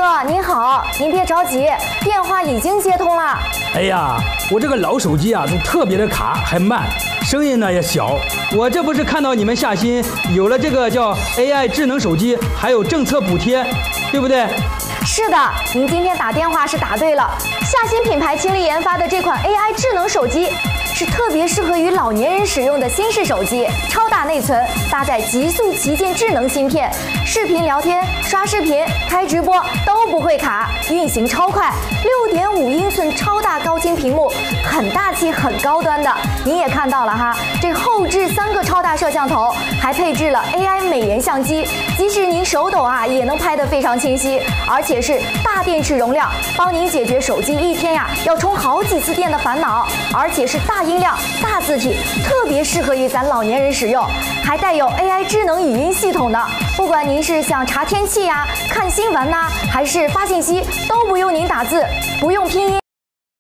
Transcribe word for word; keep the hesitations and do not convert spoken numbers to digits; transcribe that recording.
哥您好，您别着急，电话已经接通了。 哎呀，我这个老手机啊，就特别的卡，还慢，声音呢也小。我这不是看到你们夏新有了这个叫 A I 智能手机，还有政策补贴，对不对？ 是的，您今天打电话是打对了。夏新品牌倾力研发的这款 A I 智能手机，是特别适合于老年人使用的新式手机，超大内存，搭载极速旗舰智能芯片，视频聊天、刷视频、开直播都不会卡，运行超快。六点五英寸超大高清屏幕，很大气、很高端的。您也看到了哈，这后置三个超大摄像头，还配置了 A I 美颜相机，即使您手抖啊，也能拍得非常清晰，而且是大电池容量，帮您解决手机一天呀要充好几次电的烦恼，而且是大音量、大字体，特别适合于咱老年人使用，还带有 A I 智能语音系统呢。不管您是想查天气呀、看新闻呐、还是发信息，都不用您打字，不用拼音。